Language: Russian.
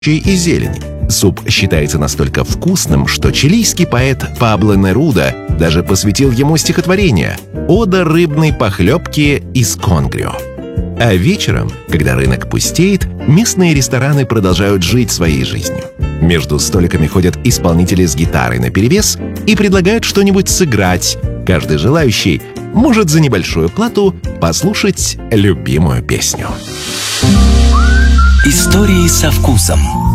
и зелень. Суп считается настолько вкусным, что чилийский поэт Пабло Неруда даже посвятил ему стихотворение «Ода рыбной похлебки из конгрио». А вечером, когда рынок пустеет, местные рестораны продолжают жить своей жизнью. Между столиками ходят исполнители с гитарой наперевес и предлагают что-нибудь сыграть. Каждый желающий может за небольшую плату послушать любимую песню. Истории со вкусом.